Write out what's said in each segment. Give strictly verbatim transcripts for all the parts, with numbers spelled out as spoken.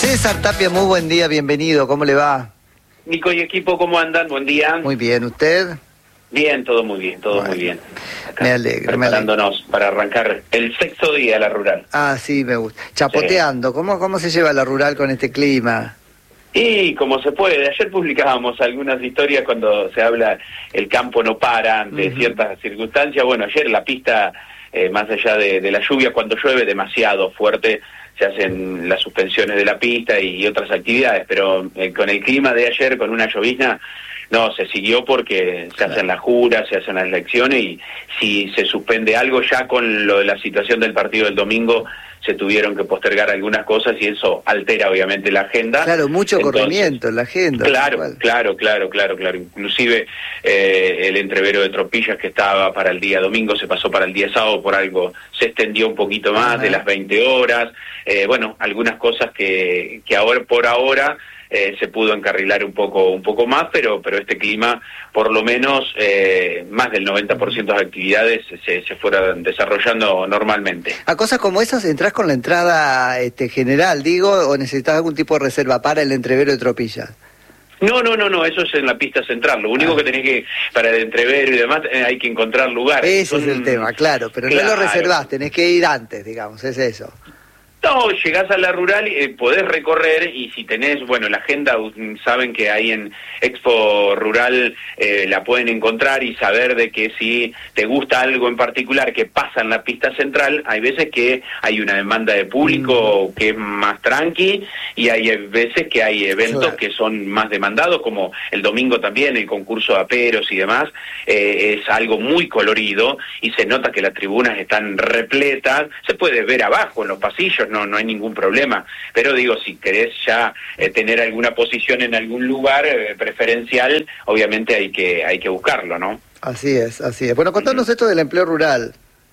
César Tapia, muy buen día, bienvenido, ¿cómo le va? Nico y equipo, ¿cómo andan? Buen día. Muy bien, ¿usted? Bien, todo muy bien, todo Bueno, muy bien. Acá, me alegro, preparándonos me alegro. para arrancar el sexto día de la rural. Ah, sí, me gusta. Chapoteando, sí. ¿Cómo, ¿cómo se lleva la rural con este clima? Y como se puede, ayer publicábamos algunas historias cuando se habla el campo no para ante uh-huh. ciertas circunstancias. Bueno, ayer la pista, eh, más allá de, de la lluvia, cuando llueve demasiado fuerte, se hacen las suspensiones de la pista y, y otras actividades, pero eh, con el clima de ayer, con una llovizna, no, se siguió porque se claro. hacen las juras, se hacen las elecciones y si se suspende algo ya con lo de la situación del partido del domingo, se tuvieron que postergar algunas cosas y eso altera obviamente la agenda. Claro, mucho Entonces, corrimiento en la agenda. Claro, claro, claro, claro, claro. Inclusive eh, el entrevero de Tropillas que estaba para el día domingo se pasó para el día sábado por algo, se extendió un poquito más Ajá. de las veinte horas. Eh, bueno, algunas cosas que, que ahora por ahora eh, se pudo encarrilar un poco un poco más, pero pero este clima, por lo menos, eh, más del noventa por ciento de las actividades se, se fueron desarrollando normalmente. A cosas como esas, ¿entrás con la entrada este, general, digo, o necesitas algún tipo de reserva para el entrevero de Tropillas? No, no, no, no, eso es en la pista central. Lo único ah. que tenés que, para el entrevero y demás, eh, hay que encontrar lugares. Ese Son... es el tema, claro, pero claro. no lo reservás, tenés que ir antes, digamos, es eso. No, llegás a la rural y eh, podés recorrer y si tenés, bueno, la agenda, saben que ahí en Expo Rural eh, la pueden encontrar y saber de que si te gusta algo en particular que pasa en la pista central, hay veces que hay una demanda de público mm. que es más tranqui y hay veces que hay eventos claro. que son más demandados, como el domingo también, el concurso de aperos y demás, eh, es algo muy colorido y se nota que las tribunas están repletas, se puede ver abajo en los pasillos, no no hay ningún problema, pero digo, si querés ya eh, tener alguna posición en algún lugar eh, preferencial, obviamente hay que hay que buscarlo, ¿no? Así es, así es. Bueno, contanos uh-huh. esto del empleo rural.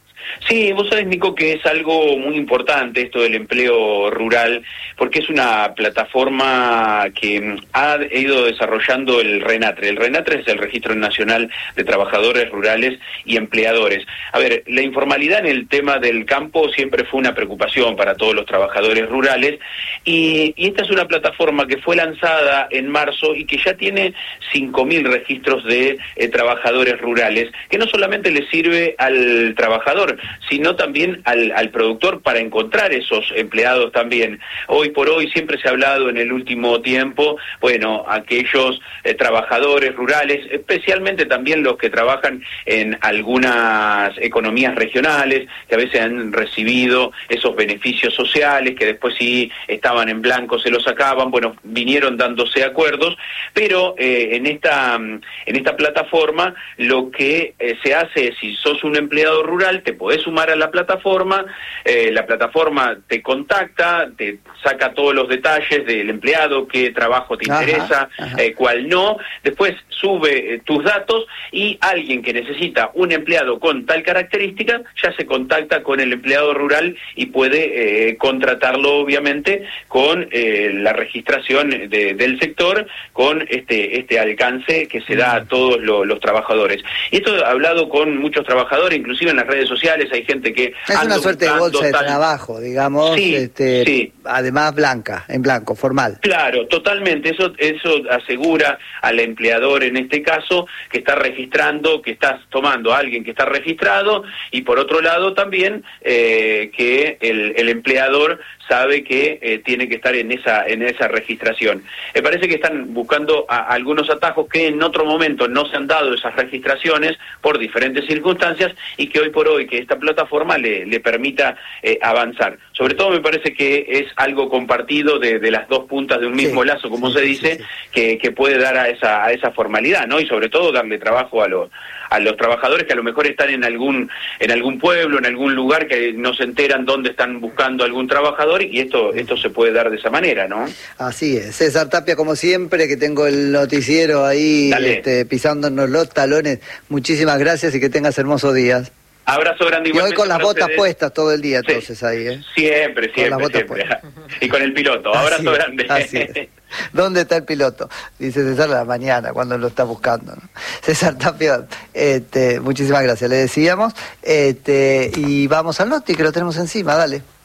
Sí, vos sabés, Nico, que es algo muy importante esto del empleo rural, porque es una plataforma que ha ido desarrollando el RENATRE. El RENATRE es el Registro Nacional de Trabajadores Rurales y Empleadores. A ver, la informalidad en el tema del campo siempre fue una preocupación para todos los trabajadores rurales, y, y esta es una plataforma que fue lanzada en marzo y que ya tiene cinco mil registros de eh, trabajadores rurales, que no solamente le sirve al trabajador, sino también al, al productor para encontrar esos empleados también. Hoy por hoy siempre se ha hablado en el último tiempo, bueno, aquellos eh, trabajadores rurales, especialmente también los que trabajan en algunas economías regionales, que a veces han recibido esos beneficios sociales, que después sí estaban en blanco, se los sacaban, bueno, vinieron dándose acuerdos, pero eh, en esta en esta plataforma lo que eh, se hace es, si sos un empleado rural, te podés sumar a la plataforma, eh, la plataforma te contacta, te saca todos los detalles del empleado, qué trabajo te ajá, interesa, ajá. Eh, cuál no, después sube eh, tus datos y alguien que necesita un empleado con tal característica ya se contacta con el empleado rural y puede eh, contratarlo obviamente con eh, la registración de, del sector, con este este alcance que se da a todos lo, los trabajadores. Y esto he hablado con muchos trabajadores, inclusive en las redes sociales hay gente que... Es una suerte de bolsa de tal... trabajo, digamos, sí, este, sí. además blanca, en blanco, formal. Claro, totalmente, eso eso asegura al empleador en este caso que está registrando, que estás tomando a alguien que está registrado y por otro lado también eh, que el, el empleador sabe que eh, tiene que estar en esa en esa registración. Me parece que están buscando a, a algunos atajos que en otro momento no se han dado esas registraciones por diferentes circunstancias y que hoy por hoy que esta plataforma le, le permita eh, avanzar. Sobre todo me parece que es algo compartido de, de las dos puntas de un mismo sí, lazo, como sí, se dice, sí, sí. Que, que puede dar a esa a esa formalidad, ¿no? Y sobre todo darle trabajo a los a los trabajadores que a lo mejor están en algún en algún pueblo, en algún lugar que no se enteran dónde están buscando algún trabajador y esto esto se puede dar de esa manera, ¿no? Así es. César Tapia, como siempre, que tengo el noticiero ahí este, pisándonos los talones. Muchísimas gracias y que tengas hermosos días. Abrazo grande. Y hoy con las botas de... puestas todo el día, entonces, sí, ahí, ¿eh? Siempre, siempre, siempre. Y con el piloto. Abrazo así grande. Es, así es. ¿Dónde está el piloto? Dice César a la mañana, cuando lo está buscando, ¿no? César Tapia, este, muchísimas gracias, le decíamos. Este, y vamos al noti, que lo tenemos encima, dale.